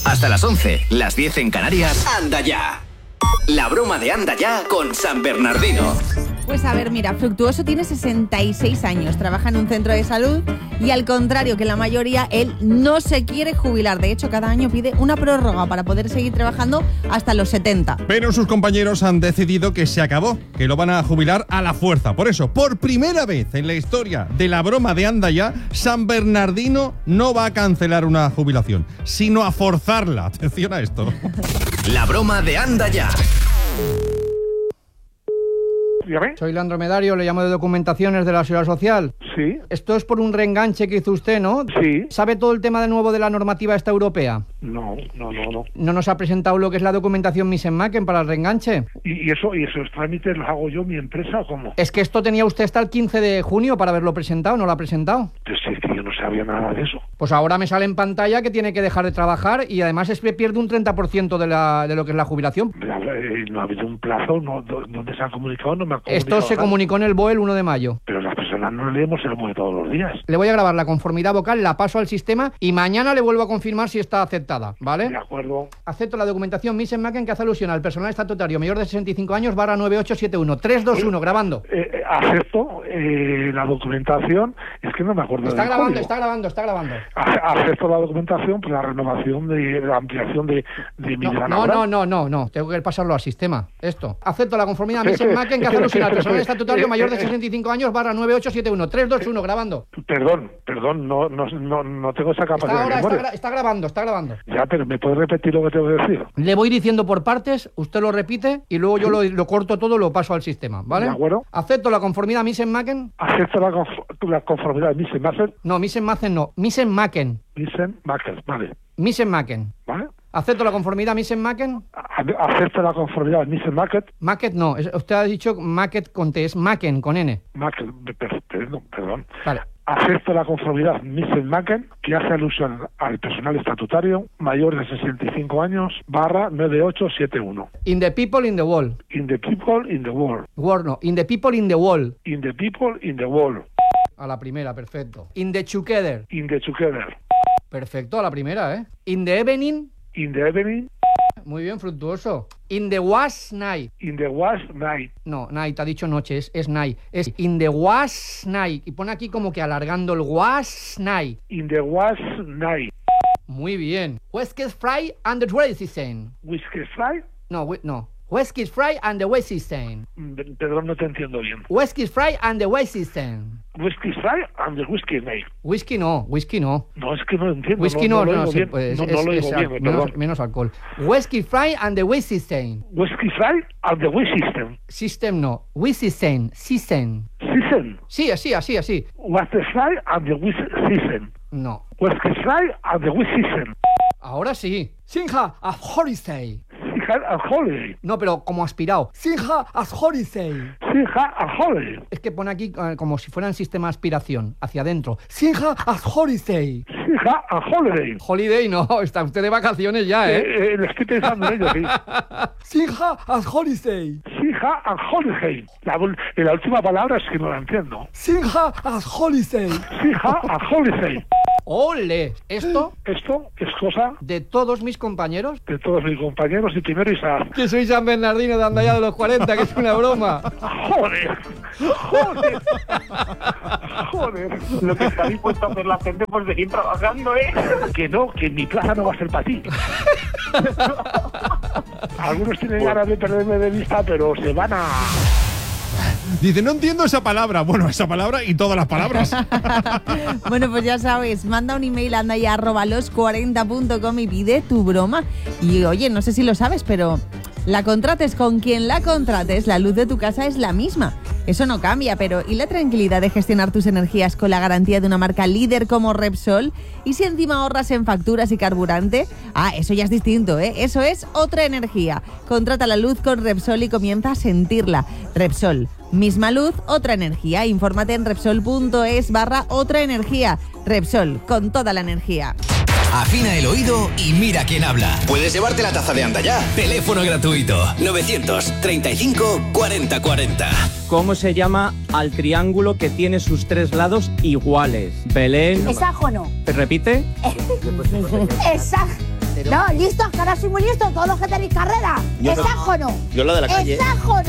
Hasta las 11, las 10 en Canarias. Anda ya. La broma de Anda ya con San Bernardino. Pues a ver, mira, Fructuoso tiene 66 años, trabaja en un centro de salud y al contrario que la mayoría, él no se quiere jubilar. De hecho, cada año pide una prórroga para poder seguir trabajando hasta los 70. Pero sus compañeros han decidido que se acabó, que lo van a jubilar a la fuerza. Por eso, por primera vez en la historia de la broma de Anda ya, San Bernardino no va a cancelar una jubilación, sino a forzarla. Atención a esto. La broma de Anda ya. Dígame. Soy Leandro Medario, le llamo de Documentaciones de la Seguridad Social. Sí. Esto es por un reenganche que hizo usted, ¿no? Sí. ¿Sabe todo el tema de nuevo de la normativa esta europea? No. ¿No nos ha presentado lo que es la documentación Misen-Macken para el reenganche? ¿Y esos trámites los hago yo, mi empresa, o cómo? Es que esto tenía usted hasta el 15 de junio para haberlo presentado, ¿no lo ha presentado? Pues es que yo no sabía nada de eso. Pues ahora me sale en pantalla que tiene que dejar de trabajar y además es que pierde un 30% de lo que es la jubilación. No ha habido un plazo, ¿dónde se han comunicado? No me han comunicado. Esto se comunicó en el BOE el 1 de mayo. Pero las personas no leemos el BOE todos los días. Le voy a grabar la conformidad vocal, la paso al sistema y mañana le vuelvo a confirmar si está aceptada, ¿vale? De acuerdo. Acepto la documentación Misen-Macken que hace alusión al personal estatutario mayor de 65 años /9871. 321, grabando. Acepto la documentación. Es que no me acuerdo. Está grabando. Acepto la documentación por la renovación de la ampliación de mi vida laboral. No. Tengo que pasarlo al sistema. Esto. Acepto la conformidad Misen-Macken que hace alusión al personal estatutario mayor de 65 años /9871. 321, grabando. Perdón, no tengo esa capacidad de memoria. Está grabando. Ya, pero ¿me puedes repetir lo que tengo que decir? Le voy diciendo por partes, usted lo repite y luego yo lo corto todo, lo paso al sistema, ¿vale? De acuerdo. Acepto la conformidad Misen-Macken. Acepto la conformidad Misen-Macken. No, Misen-Macken no. Misen-Macken. Misen-Macken, vale. Misen-Macken. ¿Vale? ¿Acepto la conformidad Misen-Macken? Acepto la conformidad Misen-Macken. Macken no, usted ha dicho Macken con T, es Macken con N. Macken, perdón. Vale. Acepto la conformidad Misen-Macken que hace alusión al personal estatutario mayor de 65 años /9871. In the people in the world. In the people in the world. World no, in the people in the world. In the people in the world. A la primera, perfecto. In the together. In the together. Perfecto, a la primera, ¿eh? In the evening. In the evening. Muy bien, Fructuoso. In the was night. In the was night. No, night, ha dicho noche, es night. Es in the was night. Y pone aquí como que alargando el was night. In the was night. Muy bien. Whiskey fry and the West System. Whiskey fry? No. Whiskey fry and the West System. Perdón, no te entiendo bien. Whiskey fry and the West System. Whiskey fry and the whiskey night. Whisky no. No, es que no entiendo. Whisky no sí, lo oigo bien, perdón. Menos alcohol. Whiskey fry and the West System. Whiskey fry and the West System. System no. West System. Season. Sí, así. Whiskey fry and the West System. No. Whiskey fry and the West System. Ahora sí. Sinha a holiday. A holiday. No, pero como aspirado. Sinha a holiday. Sinha a holiday. Es que pone aquí como si fuera un sistema de aspiración, hacia adentro. Sinha a holiday. Sinha a holiday. Holiday no, está usted de vacaciones ya, ¿eh? Lo estoy pensando en ello, sí. Sinha a holiday. Sinha a holiday. La última palabra es que no la entiendo. Sinha a holiday. Sinha a holiday. ¡Ole! Esto es cosa de todos mis compañeros. De todos mis compañeros y primero Isaac. Que soy San Bernardino de Anda ya de los 40, que es una broma. ¡Joder! Lo que está dispuesto a hacer la gente por seguir trabajando, ¿eh? Que mi plaza no va a ser para ti. Algunos tienen ganas de perderme de vista, pero se van a... Dice, no entiendo esa palabra. Bueno, esa palabra y todas las palabras. Bueno, pues ya sabes, manda un email a andaya@los40.com y pide tu broma. Y oye, no sé si lo sabes, pero la contrates con quien la contrates, la luz de tu casa es la misma. Eso no cambia, pero ¿y la tranquilidad de gestionar tus energías con la garantía de una marca líder como Repsol? ¿Y si encima ahorras en facturas y carburante? Ah, eso ya es distinto, ¿eh? Eso es otra energía. Contrata la luz con Repsol y comienza a sentirla. Repsol. Misma luz, otra energía. Infórmate en Repsol.es/otra energía. Repsol, con toda la energía. Afina el oído y mira quién habla. Puedes llevarte la taza de Anda ya. Teléfono gratuito 935 40 40. ¿Cómo se llama al triángulo que tiene sus tres lados iguales? Belén. Hexágono. ¿Te repite? entero. No, listos, que ahora soy muy listo, todos los que tenéis carrera. Yo ¡Es no. Sájono! Yo la de la calle. ¡Es Sájono!